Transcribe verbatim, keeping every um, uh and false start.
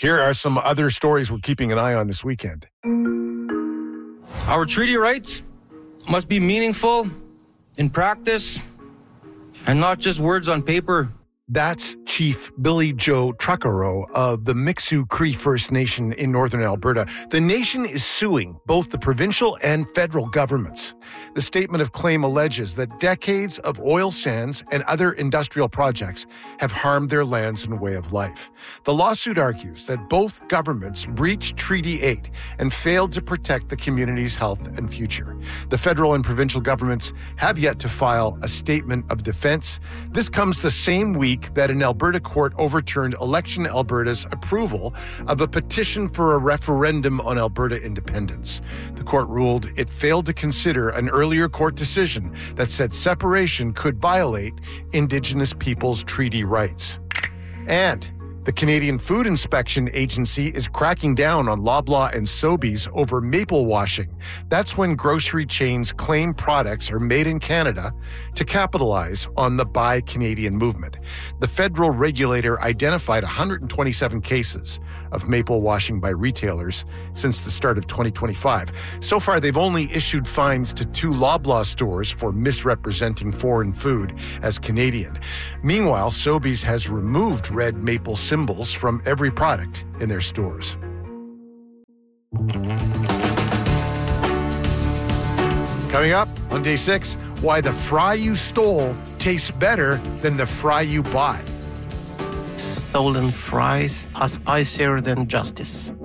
Here are some other stories we're keeping an eye on this weekend. Our treaty rights must be meaningful in practice and not just words on paper. That's Chief Billy Joe Truckerow of the Mixu Cree First Nation in northern Alberta. The nation is suing both the provincial and federal governments. The statement of claim alleges that decades of oil sands and other industrial projects have harmed their lands and way of life. The lawsuit argues that both governments breached Treaty eight and failed to protect the community's health and future. The federal and provincial governments have yet to file a statement of defense. This comes the same week that an Alberta court overturned Election Alberta's approval of a petition for a referendum on Alberta independence. The court ruled it failed to consider an earlier court decision that said separation could violate Indigenous peoples' treaty rights. And the Canadian Food Inspection Agency is cracking down on Loblaw and Sobeys over maple washing. That's when grocery chains claim products are made in Canada to capitalize on the Buy Canadian movement. The federal regulator identified one hundred twenty-seven cases of maple washing by retailers since the start of twenty twenty-five. So far, they've only issued fines to two Loblaw stores for misrepresenting foreign food as Canadian. Meanwhile, Sobeys has removed red maple symbols from every product in their stores. Coming up on day six, why the fry you stole tastes better than the fry you bought. Stolen fries are spicier than justice.